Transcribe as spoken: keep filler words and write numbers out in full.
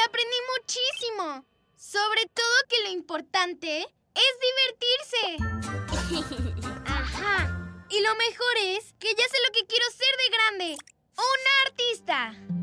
Aprendí muchísimo. Sobre todo que lo importante es divertirse. Ajá. Y lo mejor es que ya sé lo que quiero ser de grande. ¡Una artista!